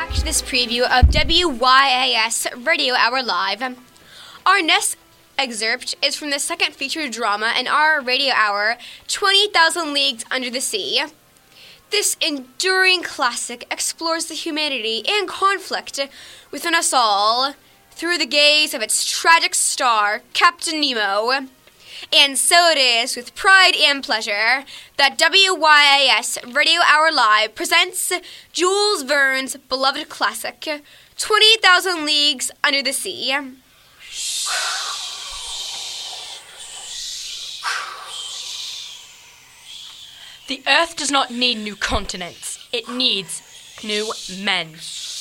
back to this preview of WYAS Radio Hour Live. Our next excerpt is from the second featured drama in our radio hour, 20,000 Leagues Under the Sea. This enduring classic explores the humanity and conflict within us all through the gaze of its tragic star, Captain Nemo. And so it is with pride and pleasure that WYAS Radio Hour Live presents Jules Verne's beloved classic, 20,000 Leagues Under the Sea. The Earth does not need new continents. It needs new men.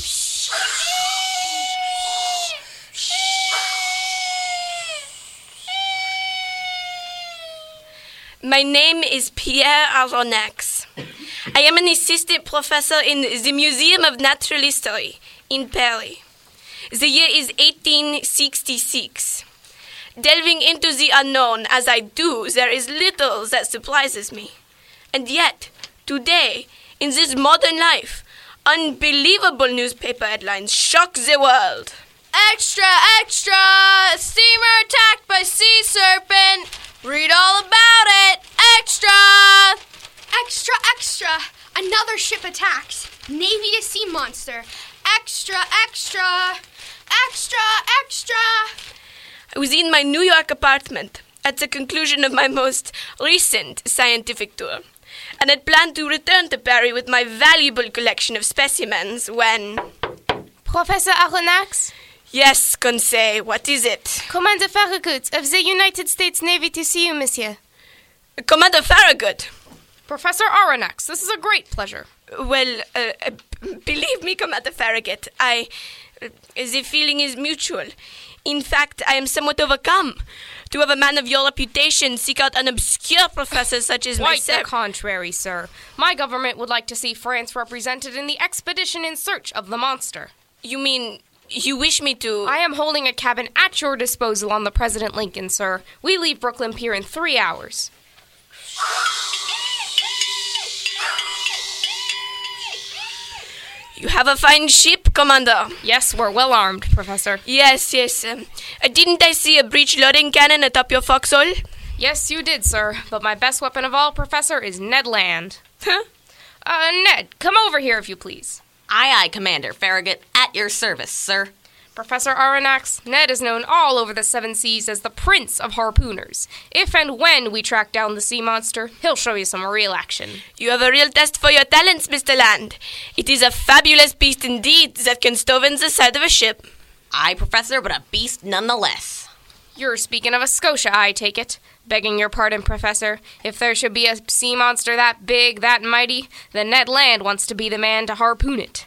My name is Pierre Aronnax. I am an assistant professor in the Museum of Natural History in Paris. The year is 1866. Delving into the unknown as I do, there is little that surprises me. And yet, today, in this modern life, unbelievable newspaper headlines shock the world. Extra, extra! Steamer attacked by sea serpent! Read all about it! Extra! Extra, extra! Another ship attacked. Navy to sea monster. Extra, extra! Extra, extra! I was in my New York apartment at the conclusion of my most recent scientific tour, and had planned to return to Paris with my valuable collection of specimens when... Professor Aronnax? Yes, Conseil, what is it? Commander Farragut of the United States Navy to see you, monsieur. Commander Farragut. Professor Aronnax, this is a great pleasure. Well, believe me, Commander Farragut, the feeling is mutual. In fact, I am somewhat overcome to have a man of your reputation seek out an obscure professor such as myself. Quite the contrary, sir. My government would like to see France represented in the expedition in search of the monster. You mean... you wish me to... I am holding a cabin at your disposal on the President Lincoln, sir. We leave Brooklyn Pier in 3 hours. You have a fine ship, Commander. Yes, we're well armed, Professor. Yes. Didn't I see a breech loading cannon atop your forecastle? Yes, you did, sir. But my best weapon of all, Professor, is Ned Land. Huh? Ned, come over here if you please. Aye, aye, Commander Farragut, at your service, sir. Professor Aronnax, Ned is known all over the Seven Seas as the Prince of Harpooners. If and when we track down the sea monster, he'll show you some real action. You have a real test for your talents, Mr. Land. It is a fabulous beast indeed that can stove in the side of a ship. Aye, Professor, but a beast nonetheless. You're speaking of a Scotia, I take it. Begging your pardon, Professor. If there should be a sea monster that big, that mighty, then Ned Land wants to be the man to harpoon it.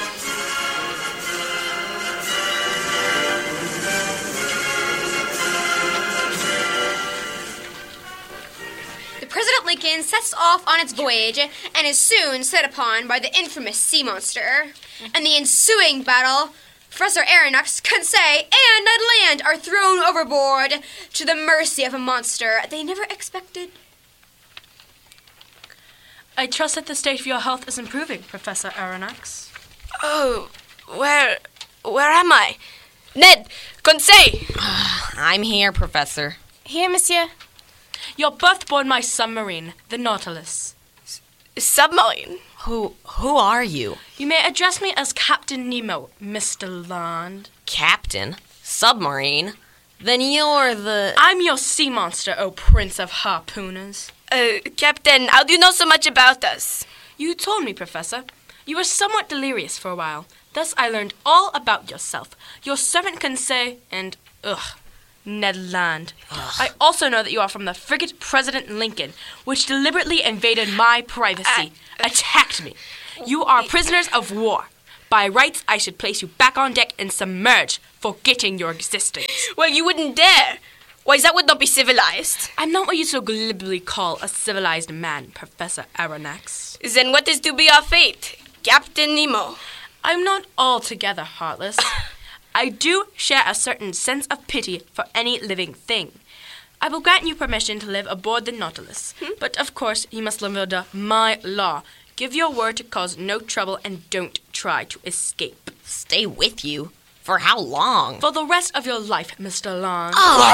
President Lincoln sets off on its voyage and is soon set upon by the infamous sea monster. In the ensuing battle, Professor Aronnax, Conseil, and Ned Land are thrown overboard to the mercy of a monster they never expected. I trust that the state of your health is improving, Professor Aronnax. Oh, where am I? Ned, Conseil! I'm here, Professor. Here, monsieur. You're both aboard my submarine, the Nautilus. Submarine? Who are you? You may address me as Captain Nemo, Mr. Land. Captain? Submarine? Then you're the... I'm your sea monster, O Prince of Harpooners. Captain, how do you know so much about us? You told me, Professor. You were somewhat delirious for a while. Thus I learned all about yourself, your servant Conseil, and, Ned Land. I also know that you are from the frigate President Lincoln, which deliberately invaded my privacy, attacked me. You are prisoners of war. By rights, I should place you back on deck and submerged, forgetting your existence. Well, you wouldn't dare. Why, that would not be civilized. I'm not what you so glibly call a civilized man, Professor Aronnax. Then what is to be our fate, Captain Nemo? I'm not altogether heartless. I do share a certain sense of pity for any living thing. I will grant you permission to live aboard the Nautilus, but of course you must live under my law. Give your word to cause no trouble and don't try to escape. Stay with you? For how long? For the rest of your life, Mr. Land.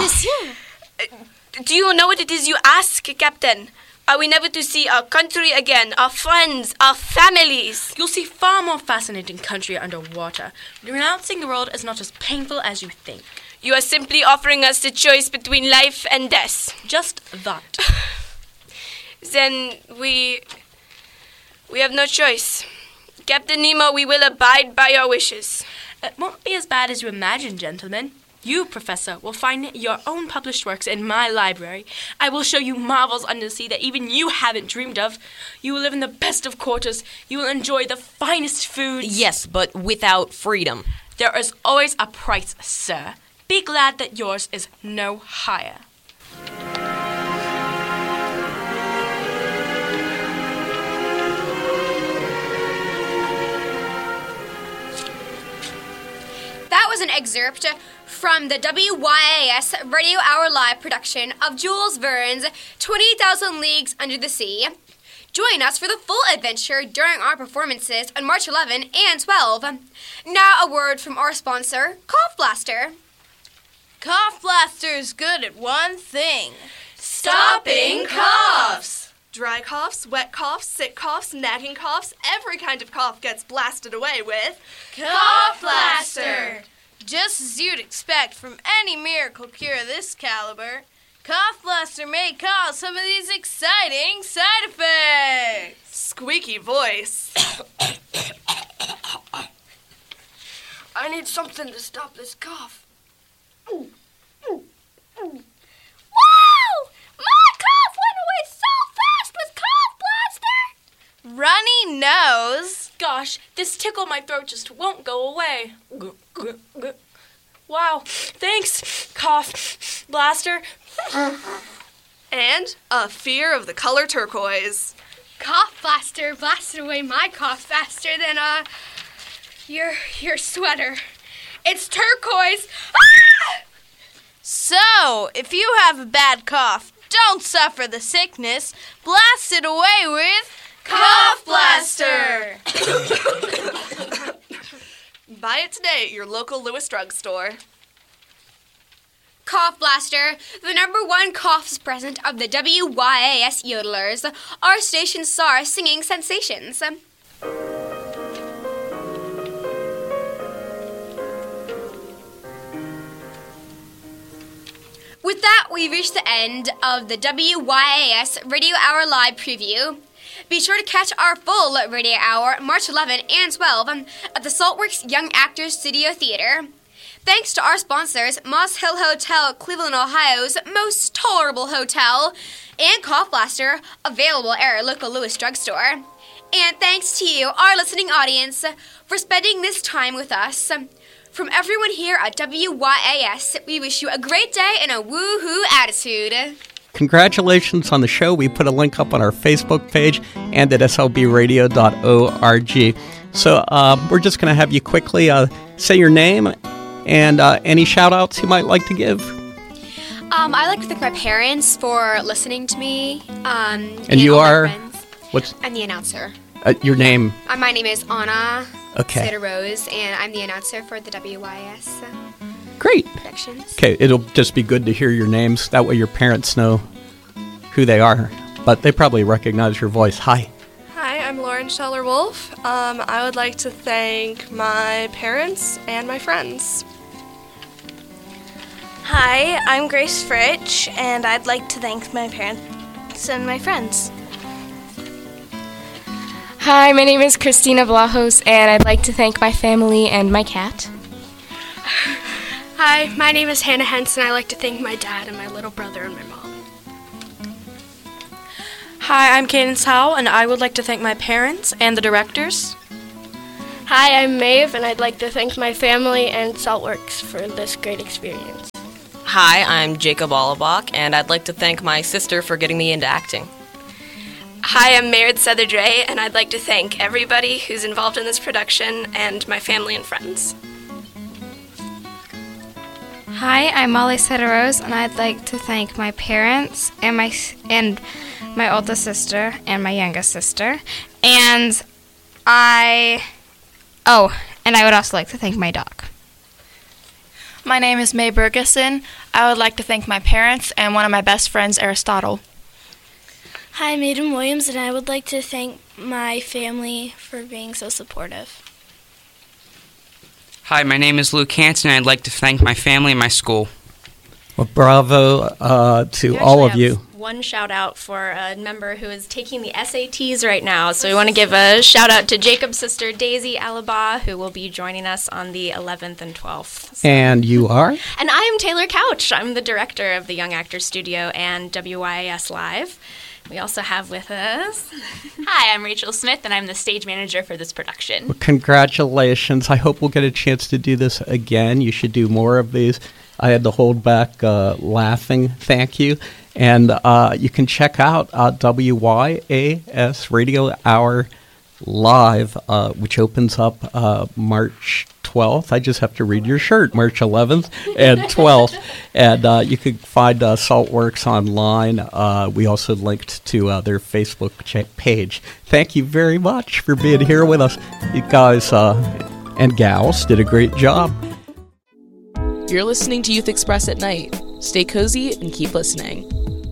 Do you know what it is you ask, Captain? Are we never to see our country again, our friends, our families? You'll see far more fascinating country underwater. Renouncing the world is not as painful as you think. You are simply offering us the choice between life and death. Just that. Then we have no choice. Captain Nemo, we will abide by your wishes. It won't be as bad as you imagine, gentlemen. You, Professor, will find your own published works in my library. I will show you marvels under the sea that even you haven't dreamed of. You will live in the best of quarters. You will enjoy the finest food. Yes, but without freedom. There is always a price, sir. Be glad that yours is no higher. That was an excerpt from the WYAS Radio Hour Live production of Jules Verne's 20,000 Leagues Under the Sea. Join us for the full adventure during our performances on March 11 and 12. Now a word from our sponsor, Cough Blaster. Cough Blaster is good at one thing. Stopping coughs. Dry coughs, wet coughs, sick coughs, nagging coughs, every kind of cough gets blasted away with Cough Blaster. Just as you'd expect from any miracle cure of this caliber, Cough Blaster may cause some of these exciting side effects. Squeaky voice. I need something to stop this cough. Wow! My cough went away so fast with Cough Blaster! Runny nose. Gosh, this tickle in my throat just won't go away. Wow, thanks, Cough Blaster. And a fear of the color turquoise. Cough Blaster blasted away my cough faster than, your sweater. It's turquoise. Ah! So, if you have a bad cough, don't suffer the sickness. Blast it away with Cough Blaster. Buy it today at your local Lewis drugstore. Cough Blaster, the #1 cough suppressant of the WYAS yodelers, our station star singing sensations. With that, we've reached the end of the WYAS Radio Hour Live preview. Be sure to catch our full radio hour March 11 and 12 at the Saltworks Young Actors Studio Theater. Thanks to our sponsors, Moss Hill Hotel, Cleveland, Ohio's most tolerable hotel, and Cough Blaster, available at our local Lewis drugstore. And thanks to you, our listening audience, for spending this time with us. From everyone here at WYAS, we wish you a great day and a woohoo attitude. Congratulations on the show. We put a link up on our Facebook page and at slbradio.org. So we're just going to have you quickly say your name and any shout-outs you might like to give. I'd like to thank my parents for listening to me. And you are? I'm the announcer. Your name? My name is Anna Okay. Rose, and I'm the announcer for the WYS Great. Productions. Okay, it'll just be good to hear your names. That way your parents know who they are. But they probably recognize your voice. Hi. Hi, I'm Lauren Scheller-Wolf. I would like to thank my parents and my friends. Hi, I'm Grace Fritch, and I'd like to thank my parents and my friends. Hi, my name is Christina Vlahos, and I'd like to thank my family and my cat. Hi, my name is Hannah Henson. I'd like to thank my dad and my little brother and my mom. Hi, I'm Cadence Howell, and I would like to thank my parents and the directors. Hi, I'm Maeve, and I'd like to thank my family and Saltworks for this great experience. Hi, I'm Jacob Allebach, and I'd like to thank my sister for getting me into acting. Hi, I'm Meredith Southerdray, and I'd like to thank everybody who's involved in this production and my family and friends. Hi, I'm Molly Sederose, and I'd like to thank my parents and my oldest sister and my youngest sister. And I Oh, and I would also like to thank my dog. My name is May Bergeson. I would like to thank my parents and one of my best friends, Aristotle. Hi, I'm Aiden Williams, and I would like to thank my family for being so supportive. Hi, my name is Luke Hansen, and I'd like to thank my family and my school. Well, bravo to all of you. One shout out for a member who is taking the SATs right now. So we want to give a shout out to Jacob's sister Daisy Alaba, who will be joining us on the 11th and 12th. So. And you are? And I am Taylor Couch. I'm the director of the Young Actors Studio and WYAS Live. We also have with us... Hi, I'm Rachel Smith, and I'm the stage manager for this production. Well, congratulations. I hope we'll get a chance to do this again. You should do more of these. I had to hold back laughing. Thank you. And you can check out WYAS Radio Hour Live, which opens up March 12th. I just have to read your shirt, March 11th and 12th. And you can find Saltworks online. We also linked to their Facebook page. Thank you very much for being here with us. You guys and gals did a great job. You're listening to Youth Express at night. Stay cozy and keep listening.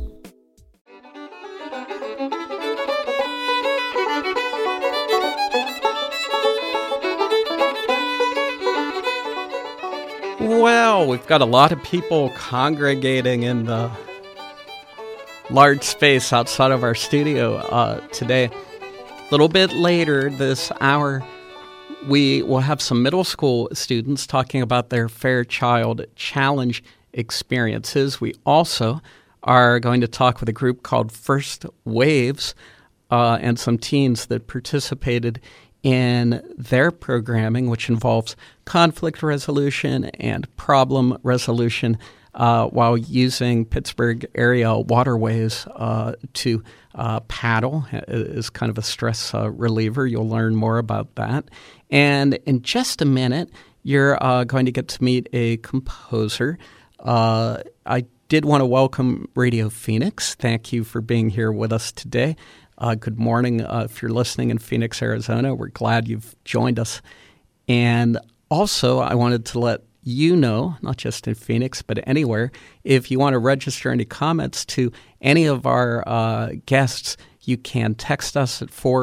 Well, we've got a lot of people congregating in the large space outside of our studio today. A little bit later this hour, we will have some middle school students talking about their Fairchild Challenge experiences. We also are going to talk with a group called First Waves and some teens that participated in their programming, which involves conflict resolution and problem resolution while using Pittsburgh area waterways to paddle is kind of a stress reliever. You'll learn more about that. And in just a minute, you're going to get to meet a composer. I did want to welcome Radio Phoenix. Thank you for being here with us today. Good morning. If you're listening in Phoenix, Arizona, we're glad you've joined us. And also, I wanted to let you know, not just in Phoenix, but anywhere, if you want to register any comments to any of our guests, you can text us at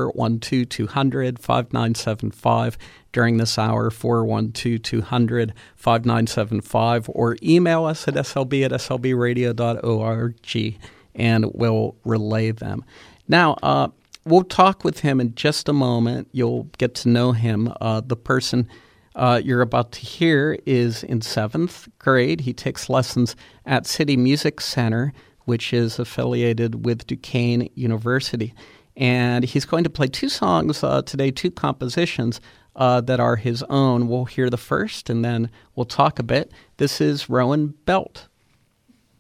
412-200-5975 during this hour, 412-200-5975, or email us at slb@slbradio.org, and we'll relay them. Now, we'll talk with him in just a moment. You'll get to know him. The person you're about to hear is in 7th grade. He takes lessons at City Music Center, which is affiliated with Duquesne University. And he's going to play two songs today, two compositions that are his own. We'll hear the first, and then we'll talk a bit. This is Rowan Belt.